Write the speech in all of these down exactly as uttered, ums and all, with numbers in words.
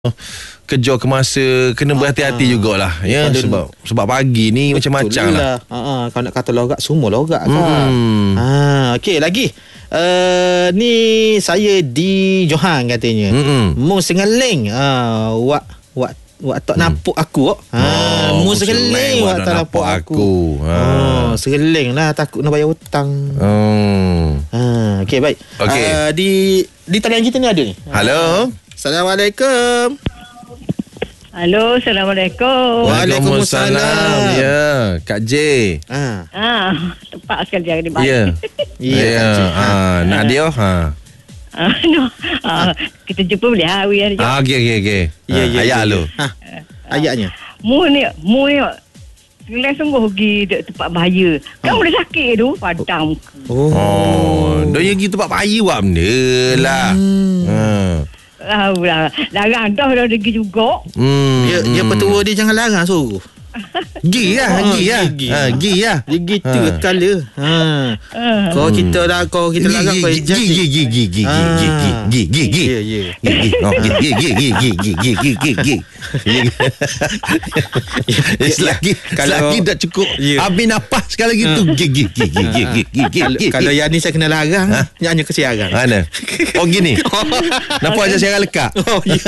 kerja ke masa kena berhati-hati jugalah ya, Kalau sebab sebab pagi ni macam-macam lah. Ha ah, kalau nak kata logat semua logat kan. Hmm. Ha okey lagi. Uh, ni saya di Johan katanya. Mm-mm. Mu sengeleng ah uh, wak wak wak tak napuk aku. Ha Oh, mu sengeleng wak tak napuk aku. Ha. Oh, sengeleng lah takut nak bayar hutang. Hmm. Ha okey baik. Okey. Uh, di di talian kita ni ada ni. Halo. Assalamualaikum. Halo, Assalamualaikum. Waalaikumsalam. Ya, Kak J. Ha. Ah, tepat sekali hari ni. Ya. Ya, Ya. Kak J. Ha, Nadia. Ha. Ah, no. Ah, kita jumpa boleh hari hari. Ah, okey okey okey. Ya, ya, Ayat ya, lu. Ha. Ayatnya. Mu ni, mu ni Geleng sungguh pergi dek tempat bahaya. Kau boleh sakit tu padam. Oh. Oh, dah yang gitu tempat bahaya buat benda lah. Hmm. Ha. Ah, lah. Larang dah dah pergi juga. Hmm. Dia dia petua dia jangan larang suruh. Gi lah, Oh, gi lah. gi, gi. Ha, gi lah. Dia gitu Ha. kala. Ha. Ah. Kau kita lah kau kita larang kau Gi gi gi gi gi gi gi gi gi gi gi. Ya ya. Gi gi. Oh, gi gi gi gi gi gi gi gi gi gi. Selagi selagi dah cukup habis nafas sekali lagi tu gi gi gi gi gi gi gi gi. Kalau yang ni saya kena larang, nyanyi ke siaran. Mana? Oh gini. Nampak je siaran lekak. Oh ya.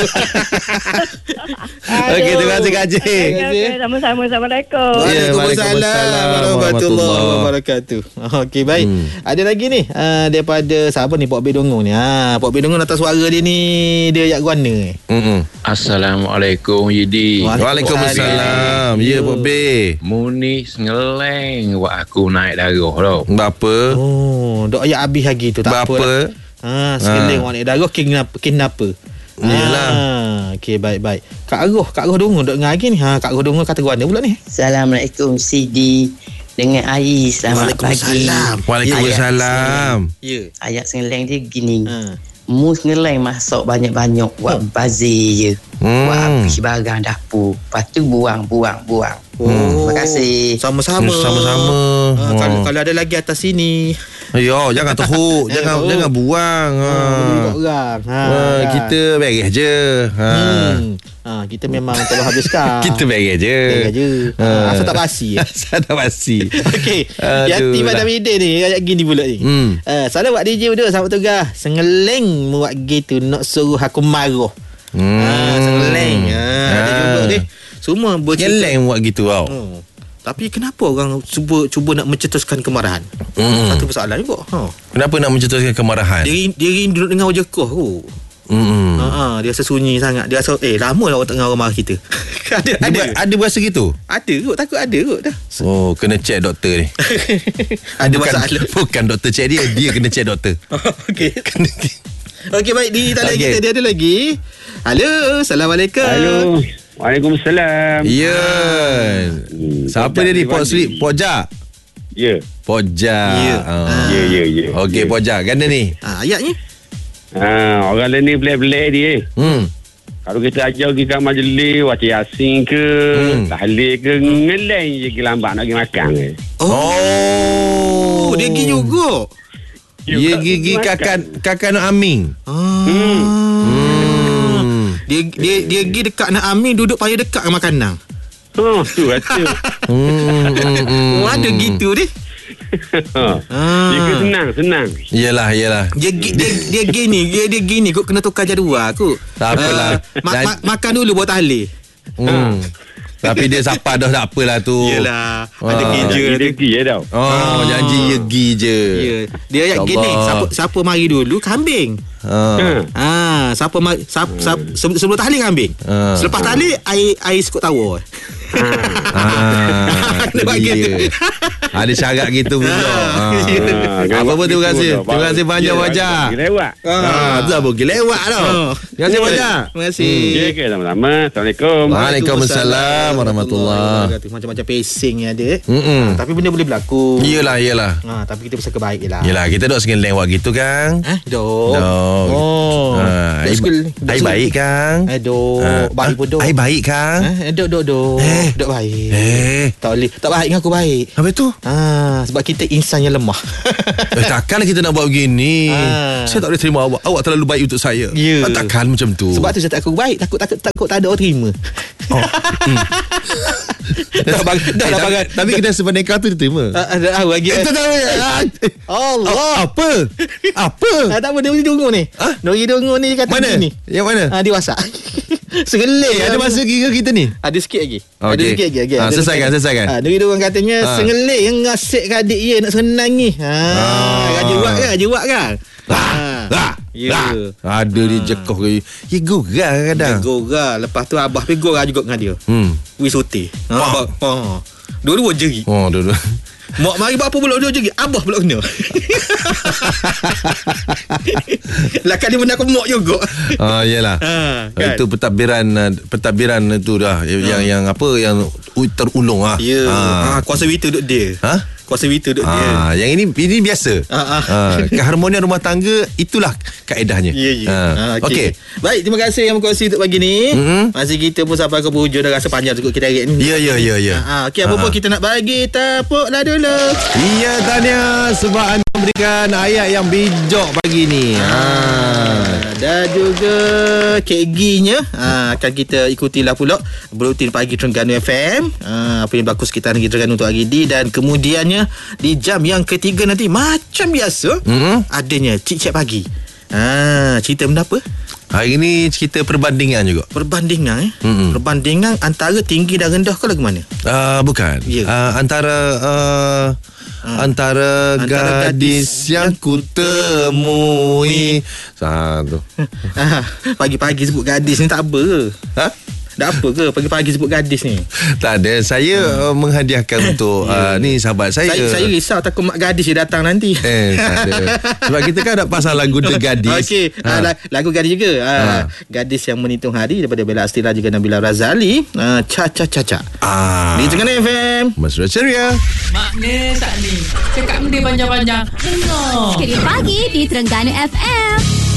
Okey, terima kasih Kak J. Okay, sama-sama. Assalamualaikum. Ya, Waalaikumsalam Waalaikumsalam warahmatullahi wabarakatuh. Okey baik. Hmm. Ada lagi ni uh, daripada siapa ni Pok Bedongong ni. Ha, Pok Bedongong atas suara dia ni dia ayat guana ni. Hmm. Assalamualaikum Yidi. Waalaikumsalam. Ya, Pok B. Muni sengeleng wak aku naik darah tau. Berapa? Oh, dok ayat habis lagi tu tak Berapa? apa. Ha, sekali ha. Warna darah king apa? King apa? Yalah. Ha, okey baik-baik. Kak Aroh, Kak Aroh Dongo dok ngagi ni. Ha, Kak Aroh Dongo kata guana pula ni. Assalamualaikum Sidi dengan Ai. Selamat pagi. Waalaikumsalam. Ya. Ayat sengeleng dia gini. Ha. Mu sengeleng masuk banyak-banyak buat Oh. bazir je. Hmm. Buat habis barang dapur. Lepas tu buang, buang, buang. Oh. Terima kasih. Sama-sama. Sama-sama. Ha, Oh. kalau, kalau ada lagi atas sini. Yo, jangan teruk, jangan teruk. jangan buang. Ha. Ha, orang. Ha, Ha, kan. kita beres je. Ha. Hmm. Ha, kita memang tolong habiskan. Kita beres je. Beres je. Ha, asal tak basi. Asal tak basi. Okey. Aduh Yati pada lah. midday ni ayat gini pula ni. Hmm. Uh, salah buat D J udah selamat tugas. Sengeleng buat gitu nak suruh aku marah. Hmm. Ha, sengeleng. Ha, ada Ha. juga ni. Semua bercerita. Geleng buat gitu tau. Oh. Tapi kenapa orang cuba cuba nak mencetuskan kemarahan? Hmm. Satu persoalan juga. Ha. Kenapa nak mencetuskan kemarahan? Dia dia rindu dengan wajah kau. Oh. Hmm. Ha, ha, dia rasa sunyi sangat. Dia rasa eh lama lah orang tak dengar orang marah kita. ada Dia ada. ber- ada berasa gitu? Ada kot, takut ada kot dah. Oh, kena check doktor ni. Ada bukan, masalah. Bukan doktor check dia, dia kena check doktor. Okey. Kena. Okey baik, di talian Okey. kita dia ada lagi. Halo, Assalamualaikum. Halo. Waalaikumsalam. Ya. Hmm, Siapa Pojak dia ni? Sri Pok Wadi. Sri Pojak. Ya. Pojak. Ya. Ah. Ya, ya, ya. Okey, ya. Pojak. Ganda ni. Ha, ayatnya. Ha, orang lain ni pelik-pelik dia. Hmm. Kalau kita ajar pergi kat majlis, baca yasin ke, Hmm. tahlil ke, ngeleng je pergi lambat nak pergi makan ke. Oh, dia gigi juga. Ya gigi kakak kakak nak aming. Ah. Hmm. Dia dia dia gigi dekat nak Amin duduk payah dekat dengan makanan. Oh, tu rasa. Hmm. hmm, hmm. Oh, ada gitu dia. Ha. Ah. Dia ke senang, senang. Yelah, yelah. Dia gi- dia dia gini, dia dia gini kok kena tukar jadual aku. Tak apalah. ma- Dan- ma- makan dulu buat tahlil. Hmm. Tapi dia sapa dah tak apalah tu. Yalah, ada Ah. kerja Dia tu. pergi je tau. Oh, janji yegi je. Ya. Dia ayat Ya gini, Allah. siapa siapa mari dulu kambing. Ha. Ha. Ah, siapa mari siapa, siapa sebelum, sebelum tahlil kambing. Ah. Selepas tahlil air air sekut tawar. Ah, Dia buat dia. gitu. Ada syarat gitu pula. Ah, Ah. Ha, Apa pun terima gitu kasih. dah. Terima kasih banyak Ya, Wajah. pergi lewat. Ah, tu apa pergi lewat tau. Oh. Terima kasih Wajah. Terima kasih. Ya ke sama-sama. Assalamualaikum. Waalaikumsalam warahmatullahi. wabarakatuh. Macam-macam pacing yang ada. Mm-mm. Ha, tapi benda boleh berlaku. Yelah, yelah. Ha, tapi kita bersangka baik je lah. Yelah, kita dok sengeleng buat gitu Kang. Eh, dok. Dok. Oh. Ah, Dok air, school. air baik Kang. Eh, dok. Ah, Baik pun dok. Air baik Kang. Eh, dok, dok, dok. Eh, Eh. Tak baik. Eh. Tak boleh. Tak baik dengan aku baik. Apa tu? Ha, sebab kita insan yang lemah. Eh, takkanlah kita nak buat begini. Ah. Saya tak boleh terima awak. Awak terlalu baik untuk saya. Ya. Takkan macam tu. Sebab tu saya tak aku baik. Takut takut takut tak ada orang terima. Oh. hmm. Dah bang, dah eh, lah bang. Tapi kita sebenarnya tu diterima. Ada tahu lagi. Eh, tak tahu. Allah. Apa? Apa? Ah, tak apa, Nuri Dungu ni. Ha? Nuri Dungu ni kata Mana? ni. Yang mana? Ah, dia WhatsApp. Sengelih. Eh, ada masa kira kita ni? Ada sikit lagi. Okey. Ada sikit lagi. Okay. Ha, Ada selesaikan, sikit. selesaikan. Ha, Nuri Dungu katanya Ha. sengelih yang ngasik ke adik dia nak senang ni. Ha, Ah. raja buat kan? Raja buat kan? Ah, ah, Ya. ah. Ada dia jekoh ke. Ya gurau kadang. Dia gorah. Lepas tu abah pergi gorah juga dengan dia. Hmm. Wis sote. Ha, Wah. abah. Ha. Dua-dua jeri. Oh, dua-dua. Mak mari buat apa pula dua jeri? Abah pula kena. Lakan dia benda aku mak juga. Ah, yalah. Ha, kan? Itu pentadbiran uh, pentadbiran itu dah yang yang apa yang terulung ah. Ya. Ah. Ha, kuasa wita duk dia. Ha? Kuasa wita duk dia. Ah, yang ini ini biasa. Ah, ah. Ah, keharmonian rumah tangga itulah kaedahnya. Ya, ya. Ah, Ah, okey. okey. Baik, terima kasih yang berkongsi untuk pagi ni. Mm-hmm. Masih kita pun sampai ke penghujung dah rasa panjang cukup kita hari ni. Ya, ya, ya, ya. Ha, okey, apa Ah, pun ah. kita nak bagi tepuklah dulu. Iya, tahniah sebab anda memberikan ayat yang bijak pagi ni. Ha. Dan juga K G-nya ha, akan kita ikutilah pula Berutin Pagi Terengganu F M, ha, apa yang berlaku sekitar negeri Terengganu untuk hari ini. Dan kemudiannya di jam yang ketiga nanti macam biasa Mm-hmm. adanya Cik Cik Pagi. Ha, cerita benda apa? Hari ni cerita perbandingan juga. Perbandingan eh. Mm-mm. Perbandingan antara tinggi dan rendah ke lagu mana? Uh, bukan. Ya. Uh, antara uh, Ah. antara, Antara gadis, gadis yang ku temui. Satu. Ah, pagi-pagi sebut gadis ni tak apa ke? Ha? Tak apa ke pagi-pagi sebut gadis ni? Tak ada. Saya uh, menghadiahkan untuk uh, ni sahabat saya. Saya, saya risau takut mak gadis dia datang nanti. Eh, tak ada. Sebab kita kan ada pasal lagu The Gadis. Okey, Ha. ha. lagu gadis juga. Ha. Ha. Gadis yang menitung hari daripada Bella Astira juga Nabila Razali. Ha. Cha cha cha cha. Ah. Di Terengganu F M. Mesra ceria. Makna saat ni cakap benda panjang-panjang. Dengar. Sekali pagi di Terengganu F M.